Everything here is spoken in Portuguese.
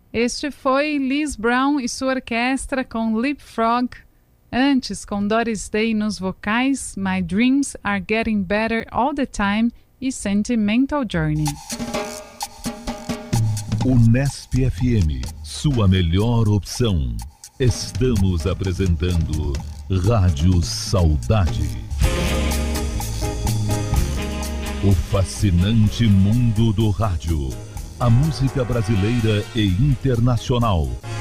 Este foi Liz Brown e sua orquestra com Leapfrog. Antes, com Doris Day nos vocais, My Dreams Are Getting Better All the Time e Sentimental Journey. Unesp FM, sua melhor opção. Estamos apresentando Rádio Saudade. O fascinante mundo do rádio. A música brasileira e internacional.